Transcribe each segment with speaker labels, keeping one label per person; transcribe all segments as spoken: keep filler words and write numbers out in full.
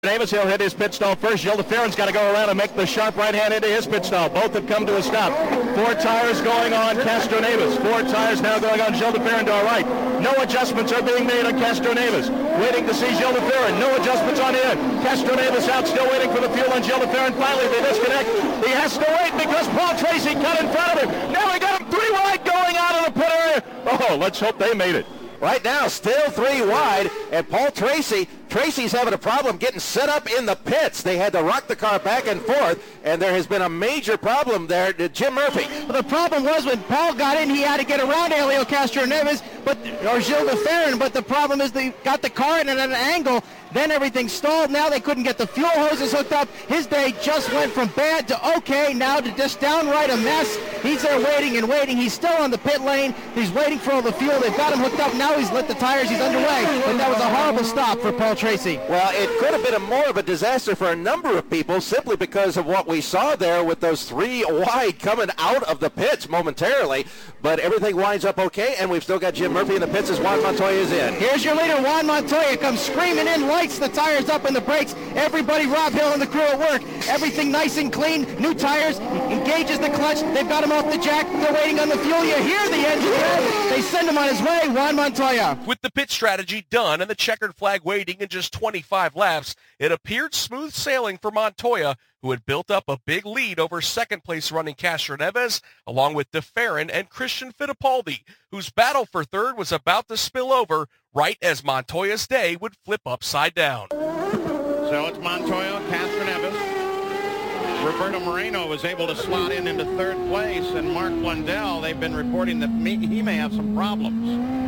Speaker 1: Davis, he'll hit his pit stall first. Gilles de Ferran's got to go around and make the sharp right hand into his pit stall. Both have come to a stop. Four tires going on Castroneves. Four tires now going on Gilles de Ferran to our right. No adjustments are being made on Castroneves. Waiting to see Gilles de Ferran. No adjustments on the end. Castroneves out, still waiting for the fuel on Gilles de Ferran. Finally, they disconnect. He has to wait because Paul Tracy cut in front of him. Now we got him three wide going out of the pit area. Oh, let's hope they made it.
Speaker 2: Right now, still three wide, and Paul Tracy, Tracy's having a problem getting set up in the pits. They had to rock the car back and forth, and there has been a major problem there to Jim Murphy.
Speaker 3: Well, the problem was when Paul got in, he had to get around Helio Castroneves, but or Gilles de Ferran, but the problem is they got the car in at an angle. Then everything stalled. Now they couldn't get the fuel hoses hooked up. His day just went from bad to okay, now to just downright a mess. He's there waiting and waiting. He's still on the pit lane. He's waiting for all the fuel. They've got him hooked up. Now he's lit the tires. He's underway. But that was a horrible stop for Paul Tracy.
Speaker 2: Well, it could have been a more of a disaster for a number of people simply because of what we saw there with those three wide coming out of the pits momentarily. But everything winds up okay, and we've still got Jim Murphy in the pits as Juan Montoya is in.
Speaker 3: Here's your leader, Juan Montoya, comes screaming in, lights the tires up and the brakes. Everybody, Rob Hill and the crew at work. Everything nice and clean, new tires, engages the clutch. They've got him off the jack. They're waiting on the fuel. You hear the engine rev. They send him on his way, Juan Montoya.
Speaker 4: With the pit strategy done and the checkered flag waiting in just twenty-five laps, it appeared smooth sailing for Montoya, who had built up a big lead over second-place running Castroneves, along with de Ferran and Christian Fittipaldi, whose battle for third was about to spill over right as Montoya's day would flip upside down.
Speaker 5: So it's Montoya, Castroneves. Roberto Moreno was able to slot in into third place, and Mark Blundell, they've been reporting that he may have some problems.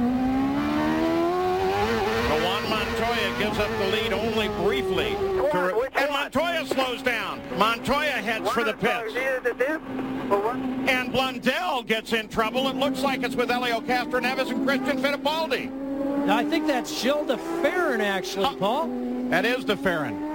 Speaker 5: So Juan Montoya gives up the lead only briefly. To, and Montoya slows down. Montoya heads for the pits. And Blundell gets in trouble. It looks like it's with Helio Castroneves and Christian Fittipaldi.
Speaker 6: I think that's Gilles de Ferran, actually, uh, Paul.
Speaker 5: That is de Ferran.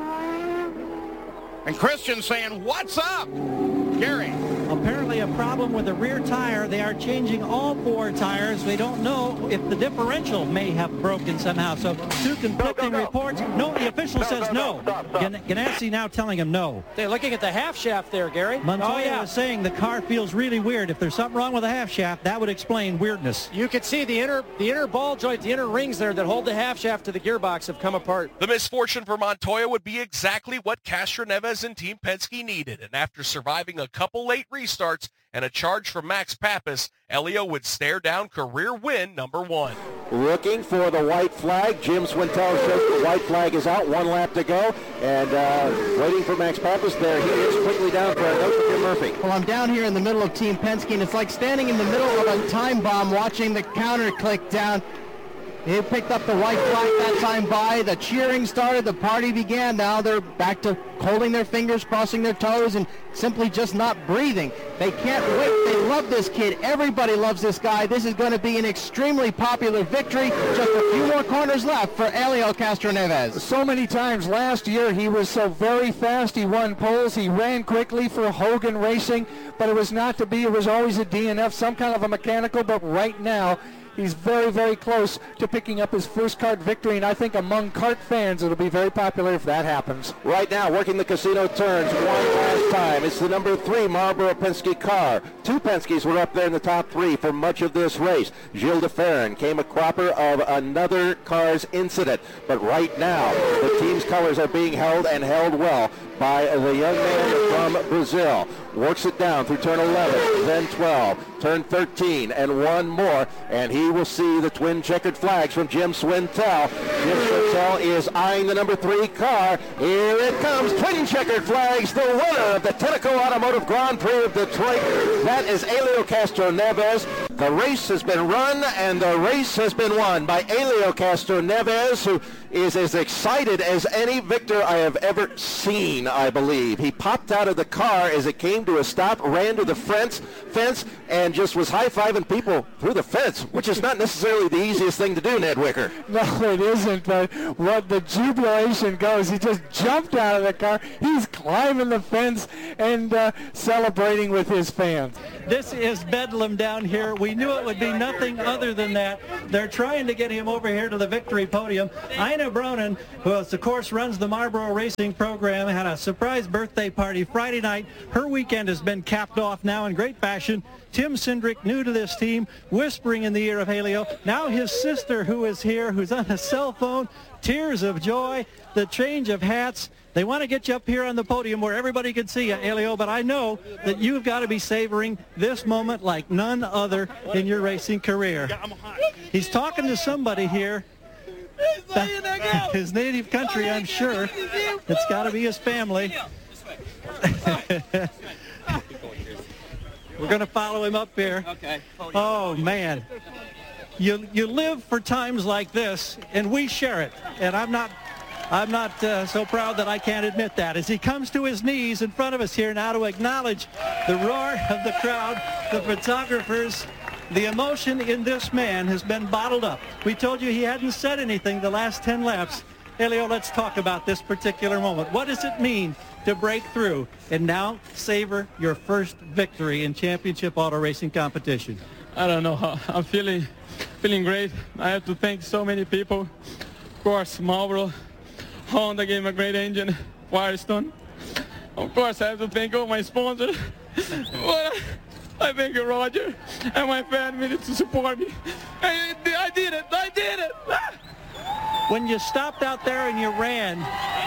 Speaker 5: And Christian saying, what's up? Gary.
Speaker 6: Apparently a problem with the rear tire. They are changing all four tires. They don't know if the differential may have broken somehow. So two conflicting go, go, go. reports. No, the official go, says go, no. Stop, stop. Gan- Ganassi now telling him no.
Speaker 7: They're looking at the half shaft there, Gary.
Speaker 6: Montoya oh, yeah. was saying the car feels really weird. If there's something wrong with the half shaft, that would explain weirdness.
Speaker 7: You could see the inner the inner ball joint, the inner rings there that hold the half shaft to the gearbox have come apart.
Speaker 4: The misfortune for Montoya would be exactly what Castroneves and Team Penske needed. And after surviving a couple late restarts and a charge from Max Pappas, Helio would stare down career win number one.
Speaker 2: Looking for the white flag. Jim Swintel shows the white flag is out. One lap to go. And uh, waiting for Max Pappas. There he is, quickly down for a note for Jim Murphy.
Speaker 3: Well, I'm down here in the middle of Team Penske, and it's like standing in the middle of a time bomb watching the counter click down. They picked up the white flag that time by. The cheering started. The party began. Now they're back to holding their fingers, crossing their toes, and simply just not breathing. They can't wait. They love this kid. Everybody loves this guy. This is going to be an extremely popular victory. Just a few more corners left for Helio Castroneves.
Speaker 8: So many times last year he was so very fast. He won poles. He ran quickly for Hogan Racing, but it was not to be. It was always a D N F, some kind of a mechanical, but right now he's very, very close to picking up his first kart victory, and I think among kart fans it'll be very popular if that happens.
Speaker 2: Right now, working the casino turns one last time. It's the number three Marlboro Penske car. Two Penskes were up there in the top three for much of this race. Gilles de Ferran came a cropper of another car's incident, but right now the team's colors are being held and held well by the young man from Brazil. Works it down through turn eleven, then twelve, turn thirteen, and one more, and he will see the twin checkered flags from Jim Swintel. Jim Swintel is eyeing the number three car. Here it comes, twin checkered flags, the winner of the Tenneco Automotive Grand Prix of Detroit. That is Helio Castroneves. The race has been run, and the race has been won by Helio Castroneves, who is as excited as any victor I have ever seen, I believe. He popped out of the car as it came to a stop, ran to the fence, fence, and just was high-fiving people through the fence, which is not necessarily the easiest thing to do, Ned Wicker.
Speaker 8: No, it isn't, but what the jubilation goes, he just jumped out of the car. He's climbing the fence and uh, celebrating with his fans.
Speaker 6: This is bedlam down here. We We knew it would be nothing other than that. They're trying to get him over here to the victory podium. Ina Bronin, who of course runs the Marlboro Racing program, had a surprise birthday party Friday night. Her weekend has been capped off now in great fashion. Tim Cindric, new to this team, whispering in the ear of Helio. Now his sister, who is here, who's on a cell phone, tears of joy, the change of hats. They want to get you up here on the podium where everybody can see you, Helio, but I know that you've got to be savoring this moment like none other in your racing career. He's talking to somebody here. His native country, I'm sure. It's got to be his family. We're going to follow him up here.
Speaker 9: Okay.
Speaker 6: Oh, man. You you live for times like this, and we share it. And I'm not I'm not uh, so proud that I can't admit that. As he comes to his knees in front of us here now to acknowledge the roar of the crowd, the photographers, the emotion in this man has been bottled up. We told you he hadn't said anything the last ten laps. Helio, let's talk about this particular moment. What does it mean to break through and now savor your first victory in championship auto racing competition?
Speaker 9: I don't know. How, I'm feeling feeling great. I have to thank so many people. Of course, Marlboro, Honda gave me a great engine, Firestone. Of course, I have to thank all my sponsors. But I thank you, Roger, and my family to support me. I, I did it. I did it.
Speaker 6: When you stopped out there and you ran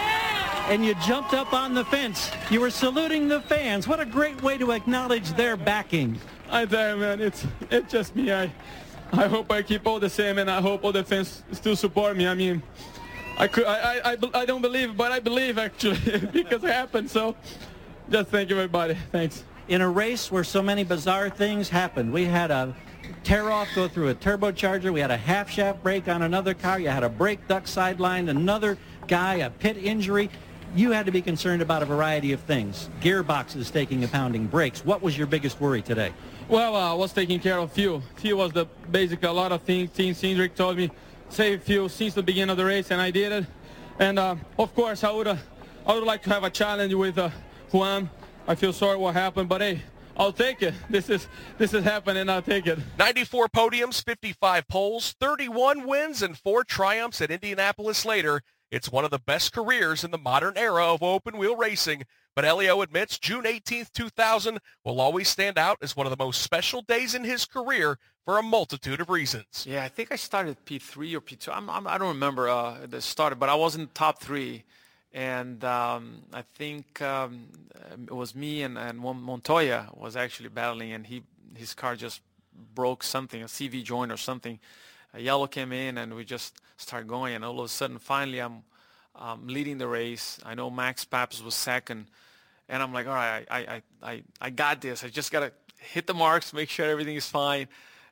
Speaker 6: and you jumped up on the fence, you were saluting the fans. What a great way to acknowledge their backing.
Speaker 9: I tell you, man, it's it's just me. I I hope I keep all the same, and I hope all the fans still support me. I mean, I could I I, I, I don't believe, but I believe actually because it happened. So just thank you, everybody. Thanks.
Speaker 6: In a race where so many bizarre things happened, we had a tear-off go through a turbocharger. We had a half-shaft break on another car. You had a brake duct sidelined. Another guy, a pit injury. You had to be concerned about a variety of things. Gearboxes taking a pounding, brakes. What was your biggest worry today?
Speaker 9: Well, uh, I was taking care of fuel. Fuel was the basically a lot of things. Team Cindric told me save fuel since the beginning of the race, and I did it. And uh, of course, I would uh, I would like to have a challenge with uh, Juan. I feel sorry what happened, but hey, I'll take it. This is this is happening. I'll take it.
Speaker 4: ninety-four podiums, fifty-five poles, thirty-one wins, and four triumphs at Indianapolis later. It's one of the best careers in the modern era of open-wheel racing. But Helio admits June eighteenth, two thousand will always stand out as one of the most special days in his career for a multitude of reasons.
Speaker 10: Yeah, I think I started P three or P two. I'm, I'm, I don't remember uh, the start, but I was in top three. And um, I think um, it was me and, and Montoya was actually battling, and he his car just broke something, a C V joint or something. A yellow came in, and we just started going. And all of a sudden, finally, I'm um, leading the race. I know Max Pappas was second, and I'm like, all right, I I I, I got this. I just gotta hit the marks, make sure everything is fine.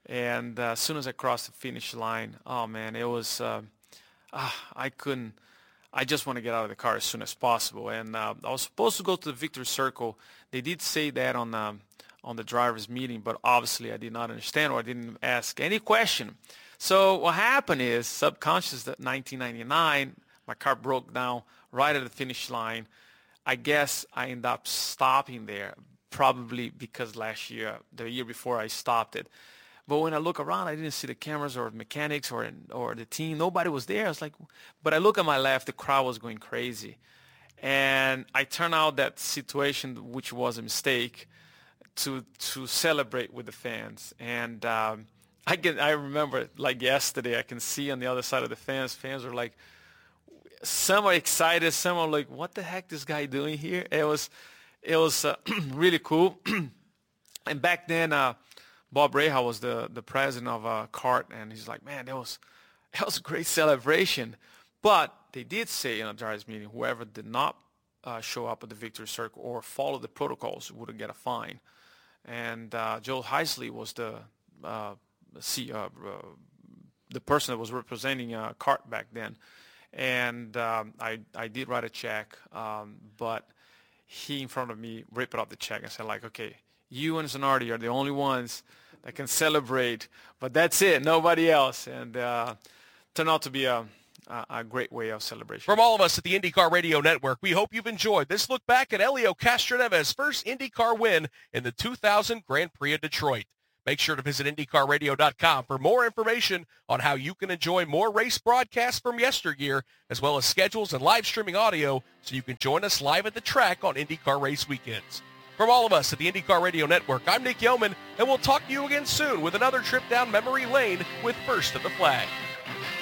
Speaker 10: And uh, as soon as I crossed the finish line, oh man, it was uh, uh, I couldn't. I just want to get out of the car as soon as possible. And uh, I was supposed to go to the victory circle. They did say that on the, on the driver's meeting, but obviously I did not understand, or I didn't ask any question. So what happened is, subconscious that nineteen ninety-nine, my car broke down right at the finish line. I guess I ended up stopping there, probably because last year, the year before I stopped it. But when I look around, I didn't see the cameras or mechanics or or the team. Nobody was there. I was like, but I look at my left, the crowd was going crazy. And I turned out that situation, which was a mistake, to to celebrate with the fans. And um, I can I remember like yesterday, I can see on the other side of the fans, fans are like, some are excited, some are like, what the heck is this guy doing here? It was, it was uh, really cool. And back then, uh, Bob Rahal was the, the president of uh, CART, and he's like, man, that was that was a great celebration. But they did say in a driver's meeting, whoever did not uh, show up at the victory circle or follow the protocols would get a fine. And uh, Joe Heisley was the uh, C, uh, uh, the person that was representing uh, CART back then. And um, I I did write a check, um, but he in front of me ripped off the check and said, like, okay, you and Zanardi are the only ones that can celebrate, but that's it, nobody else. And uh, turned out to be a, a, a great way of celebration.
Speaker 4: From all of us at the IndyCar Radio Network, we hope you've enjoyed this look back at Helio Castroneves' first IndyCar win in the two thousand Grand Prix of Detroit. Make sure to visit IndyCar Radio dot com for more information on how you can enjoy more race broadcasts from yesteryear, as well as schedules and live streaming audio so you can join us live at the track on IndyCar race weekends. From all of us at the IndyCar Radio Network, I'm Nick Yeoman, and we'll talk to you again soon with another trip down memory lane with First at the Flag.